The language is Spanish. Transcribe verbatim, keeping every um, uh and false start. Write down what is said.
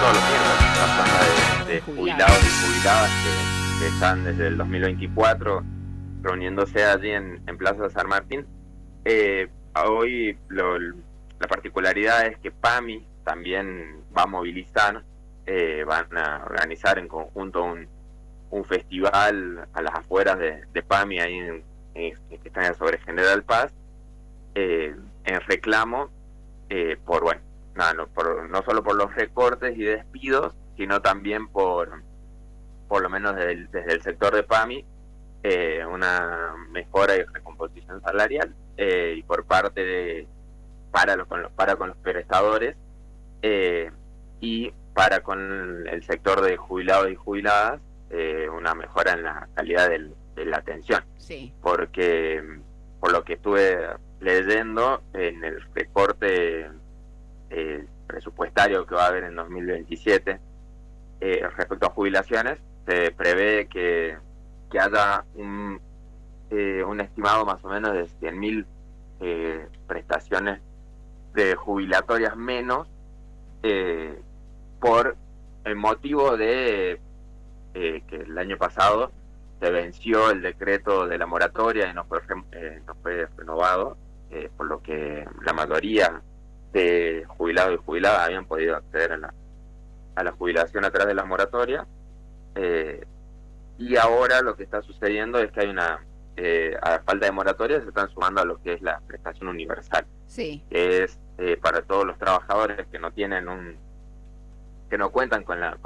todos los miembros, la tanda de, de jubilados y jubiladas que, que están desde el dos mil veinticuatro reuniéndose allí en, en Plaza San Martín. Eh, hoy lo, la particularidad es que PAMI también va a movilizar, eh, van a organizar en conjunto un, un festival a las afueras de, de PAMI, ahí en, en, que está sobre General Paz, eh, en reclamo eh, por, bueno, no, no, por, no solo por los recortes y despidos, sino también por, por lo menos desde el, desde el sector de PAMI, eh, una mejora y recomposición salarial, eh, y por parte de para, los, con, los, para con los prestadores, eh, y para con el sector de jubilados y jubiladas, eh, una mejora en la calidad del, de la atención. Sí. Porque, por lo que estuve leyendo, en el recorte eh, presupuestario que va a haber en dos mil veintisiete, eh, respecto a jubilaciones, se prevé que, que haya un, eh, un estimado más o menos de cien mil eh, prestaciones de jubilatorias menos, eh, por el motivo de eh, que el año pasado se venció el decreto de la moratoria y no fue, eh, no fue renovado, eh, por lo que la mayoría de jubilados y jubiladas habían podido acceder a la, a la jubilación a través de la moratoria, eh, y ahora lo que está sucediendo es que hay una, eh, a falta de moratoria se están sumando a lo que es la prestación universal, sí. que es eh, para todos los trabajadores que no tienen un, que no cuentan con la